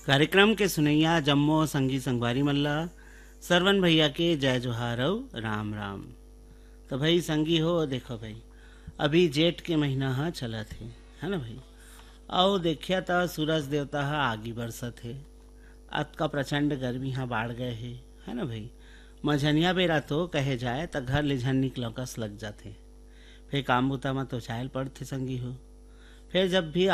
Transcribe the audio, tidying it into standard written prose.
कार्यक्रम के सुनैया जम्मो संगी संगवारी मल्ला सरवन भैया के जय जोहारव राम राम। तो भाई संगी हो देखो भाई, अभी जेठ के महीना हा चलत है ना भाई। आओ देखिया था सूरज देवता हा आगी बरसत है। अत का प्रचंड गर्मी हा बाढ़ गए है ना भाई। मझनिया बेरा तो कहे जाए त घर ले झन निकलो कस लग जाते। फिर काम बुता में तो चायल पड़ते संगी हो। फिर जब भी